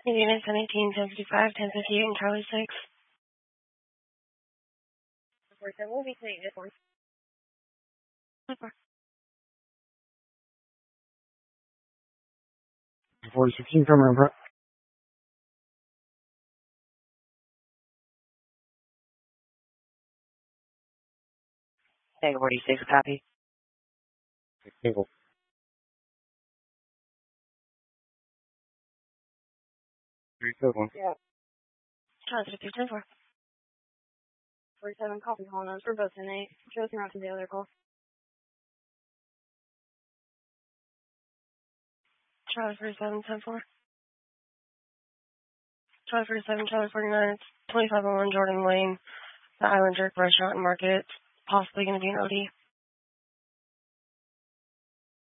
Units 1018, 1055, 1058, and Charlie 6. 47 will be clean this one. 4016, coming in front. Tango 46, copy. Single. Yeah. Charlie 52, 47, copy, calling us for both tonight. Joe's not to the other call. Charlie 47, 10-4. Charlie 47, Charlie 49, it's 2501 Jordan Lane, the Island Jerk Restaurant and Market. It's possibly going to be an OD.